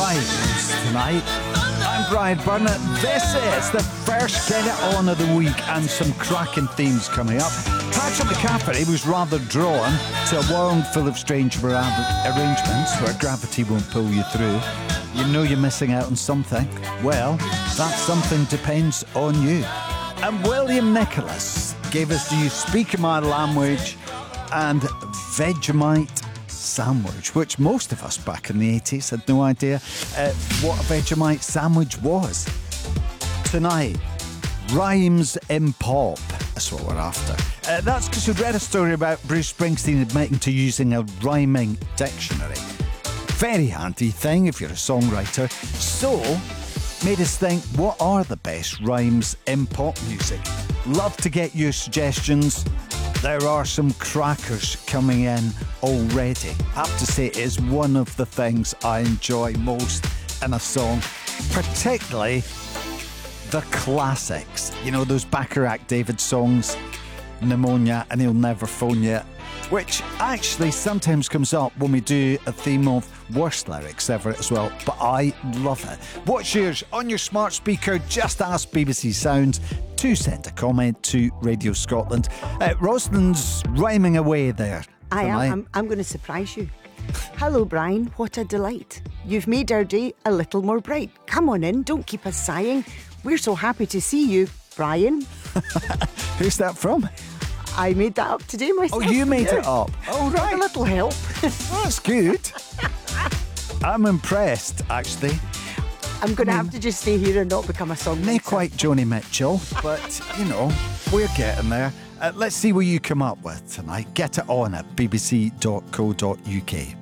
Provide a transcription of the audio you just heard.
Rhymes tonight. I'm Brian Burnett. This is the first Get It On of the week and some cracking themes coming up. Patrick McCafferty was rather drawn to a world full of strange arrangements where gravity won't pull you through. You know you're missing out on something. Well, that something depends on you. And William Nicholas gave us Do You Speak My Language and Vegemite Sandwich, which most of us back in the 80s had no idea what a Vegemite sandwich was. Tonight, rhymes in pop. That's what we're after. That's because we read a story about Bruce Springsteen admitting to using a rhyming dictionary. Very handy thing if you're a songwriter. So, made us think, what are the best rhymes in pop music? Love to get your suggestions. There are some crackers coming in already. I have to say it is one of the things I enjoy most in a song, particularly the classics. You know, those Bacharach David songs, Pneumonia and He'll Never Phone You, which actually sometimes comes up when we do a theme of worst lyrics ever as well, but I love it. What's yours? On your smart speaker, just ask BBC Sound to send a comment to Radio Scotland. Rosalind's rhyming away there. I'm going to surprise you. Hello, Brian. What a delight. You've made our day a little more bright. Come on in. Don't keep us sighing. We're so happy to see you, Brian. Who's that from? I made that up today myself. Oh, you made it up? Oh, right. A little help. That's good. I'm impressed, actually. I'm going to have to just stay here and not become a songwriter. Not quite Joni Mitchell, but, you know, we're getting there. Let's see what you come up with tonight. Get it on at bbc.co.uk.